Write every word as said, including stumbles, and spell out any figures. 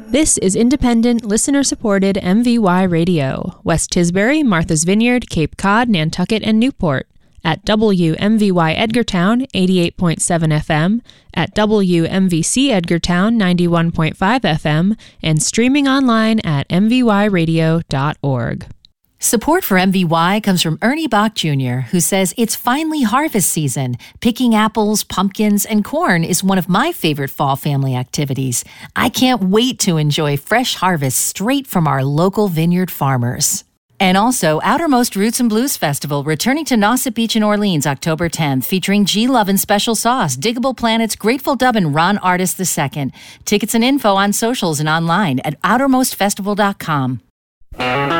This is independent, listener-supported M V Y Radio. West Tisbury, Martha's Vineyard, Cape Cod, Nantucket, and Newport. At W M V Y Edgartown, eighty-eight point seven F M, at W M V C Edgartown, ninety-one point five F M, and streaming online at m v y radio dot org. Support for M V Y comes from Ernie Bach Junior, who says it's finally harvest season. Picking apples, pumpkins, and corn is one of my favorite fall family activities. I can't wait to enjoy fresh harvests straight from our local vineyard farmers. And also, Outermost Roots and Blues Festival, returning to Nauset Beach in Orleans October tenth, featuring G Love and Special Sauce, Diggable Planets, Grateful Dub, and Ron Artist the second. Tickets and info on socials and online at outermost festival dot com.